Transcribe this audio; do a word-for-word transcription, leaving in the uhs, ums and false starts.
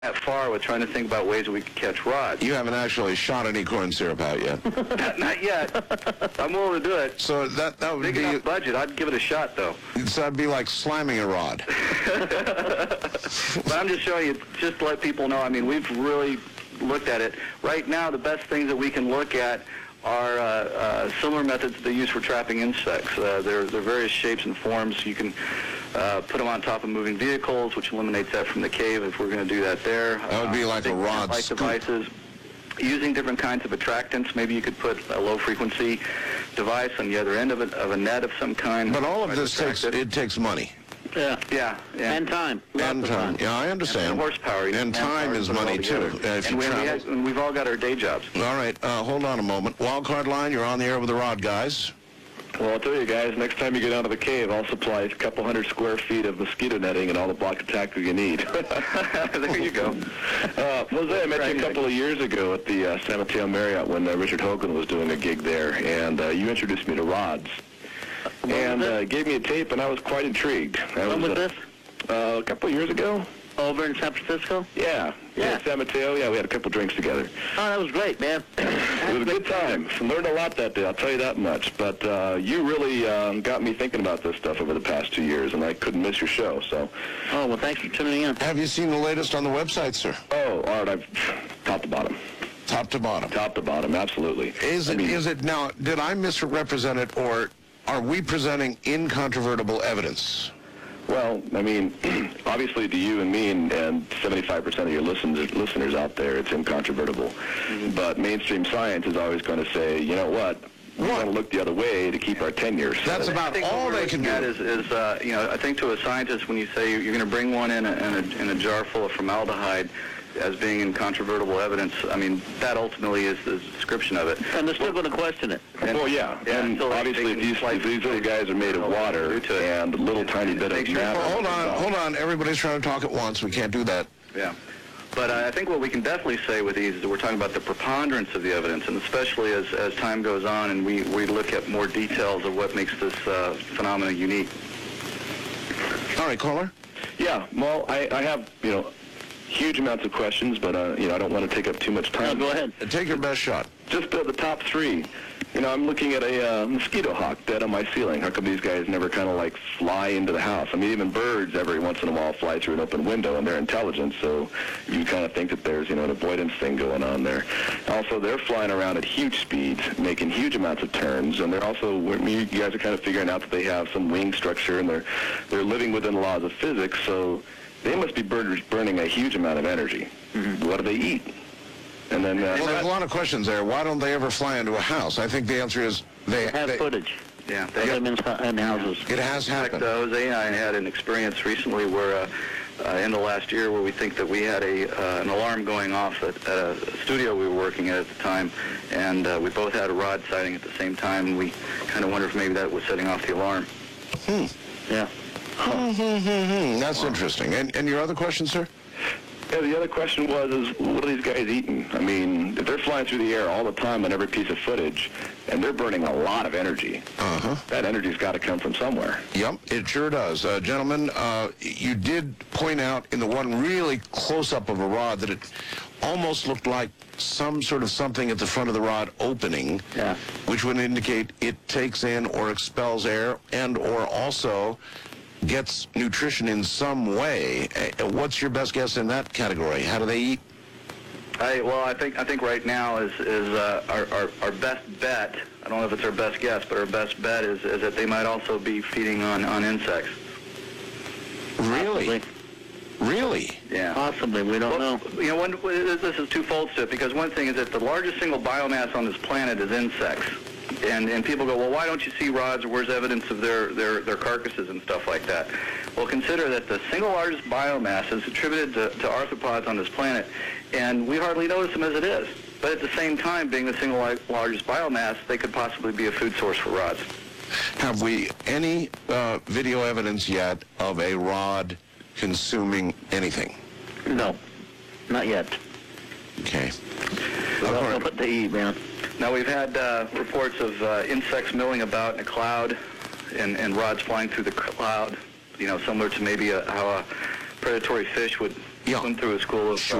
that far with trying to think about ways that we could catch rods. You haven't actually shot any corn syrup out yet. not, not yet. I'm willing to do it. So that that would Big be enough budget. I'd give it a shot, though. So that'd be like slamming a rod. But I'm just showing you, just to let people know. I mean, we've really looked at it. Right now, the best things that we can look at are uh, uh, similar methods they use for trapping insects. Uh, they're, they're various shapes and forms. You can uh, put them on top of moving vehicles, which eliminates that from the cave if we're going to do that there. That would be like uh, a rod like scoop. devices. Using different kinds of attractants. Maybe you could put a low-frequency device on the other end of, it, of a net of some kind. But all of this takes, it takes money. Yeah. Yeah, yeah. And time. And Lots of time. Yeah, I understand. And horsepower. You And know, time manpower is to put it all money, too. together. Uh, if and, you we, and, we travel. have, and we've all got our day jobs. All right, uh, hold on a moment. Wildcard line, you're on the air with the rod guys. Well, I'll tell you guys, next time you go down to the cave, I'll supply a couple hundred square feet of mosquito netting and all the block attack that you need. There you go. Uh, Jose, I met you a couple of years ago at the uh, San Mateo Marriott when uh, Richard Hogan was doing a gig there, and uh, you introduced me to rods. And uh, gave me a tape, and I was quite intrigued. I When was uh, this? Uh, a couple of years ago. Over in San Francisco? Yeah. Yeah. In San Mateo, yeah, we had a couple drinks together. Oh, that was great, man. It was a good time. Learned a lot that day, I'll tell you that much. But uh, you really um, got me thinking about this stuff over the past two years, and I couldn't miss your show. So. Oh, well, thanks for tuning in. Have you seen the latest on the website, sir? Oh, Art, I've top to bottom. Top to bottom. Top to bottom, absolutely. Is I it, mean, is it now, did I misrepresent it, or are we presenting incontrovertible evidence? Well, I mean, obviously to you and me and, and seventy-five percent of your listeners, listeners out there, it's incontrovertible. Mm-hmm. But mainstream science is always going to say, you know what, we want to look the other way to keep our tenure. That's I about think all what we're they can looking do. at is, is uh, you know, I think to a scientist, when you say you're going to bring one in a, in, a, in a jar full of formaldehyde as being incontrovertible evidence, I mean, that ultimately is the description of it. And they're still going to question it. And, well, yeah, yeah and so obviously if these, if these little guys are made of water and a little tiny bit of Sure. matter. Well, hold on, hold on. Everybody's trying to talk at once. We can't do that. Yeah. But uh, I think what we can definitely say with these is that we're talking about the preponderance of the evidence, and especially as, as time goes on and we, we look at more details of what makes this uh, phenomena unique. All right, caller. Yeah, well, I, I have, you know, huge amounts of questions, but, uh, you know, I don't want to take up too much time. No, go ahead. Take your best shot. Just uh, the top three. You know, I'm looking at a uh, mosquito hawk dead on my ceiling. How come these guys never kind of like fly into the house? I mean, even birds every once in a while fly through an open window, and they're intelligent, so you kind of think that there's, you know, an avoidance thing going on there. Also, they're flying around at huge speeds, making huge amounts of turns, and they're also, you guys are kind of figuring out that they have some wing structure, and they're, they're living within the laws of physics, so they must be burning a huge amount of energy. Mm-hmm. What do they eat? And then, uh, Well, there's a lot of questions there. Why don't they ever fly into a house? I think the answer is they Have they, footage Yeah. of them in, in houses. It has In fact, happened. uh, Jose and I had an experience recently where, uh, uh, in the last year, where we think that we had a uh, an alarm going off at, at a studio we were working at at the time, and uh, we both had a rod sighting at the same time, and we kind of wondered if maybe that was setting off the alarm. Hmm. Yeah. Hmm, hmm, hmm, hmm. That's interesting. And, and your other question, sir? yeah, the other question was, is what are these guys eating? I mean, if they're flying through the air all the time on every piece of footage, and they're burning a lot of energy, Uh-huh. that energy's got to come from somewhere. Yep, it sure does. Uh, gentlemen, uh, you did point out in the one really close-up of a rod that it almost looked like some sort of something at the front of the rod opening, Yeah. which would indicate it takes in or expels air and or also gets nutrition in some way. Uh, what's your best guess in that category? How do they eat? I, well, I think I think right now is is uh, our, our our best bet. I don't know if it's our best guess, but our best bet is, is that they might also be feeding on, on insects. Really? Possibly. Really? Yeah. Possibly. We don't Well, know. you know, one, this is twofold to it, because one thing is that the largest single biomass on this planet is insects. And, and people go, well, why don't you see rods, or where's evidence of their, their, their carcasses and stuff like that? Well, consider that the single largest biomass is attributed to, to arthropods on this planet, and we hardly notice them as it is. But at the same time, being the single largest biomass, they could possibly be a food source for rods. Have we any uh, video evidence yet of a rod consuming anything? No. Not yet. Okay. We don't know what to eat, man. Now, we've had uh, reports of uh, insects milling about in a cloud and, and rods flying through the cloud, you know, similar to maybe a, how a predatory fish would Yeah. went through a school of